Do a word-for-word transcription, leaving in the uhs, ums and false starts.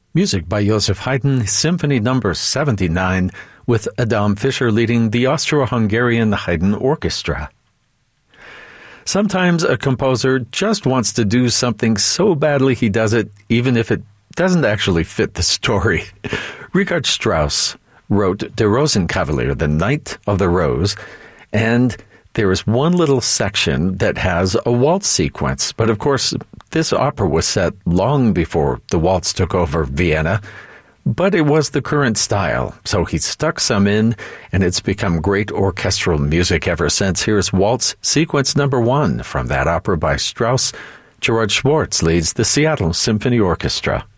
Music by Joseph Haydn, Symphony Number seventy-nine, with Adam Fischer leading the Austro-Hungarian Haydn Orchestra. Sometimes a composer just wants to do something so badly he does it, even if it doesn't actually fit the story. Richard Strauss wrote Der Rosenkavalier, The Knight of the Rose, and there is one little section that has a waltz sequence, but of course this opera was set long before the waltz took over Vienna, but it was the current style, so he stuck some in, and it's become great orchestral music ever since. Here's Waltz Sequence Number One from that opera by Strauss. Gerard Schwartz leads the Seattle Symphony Orchestra.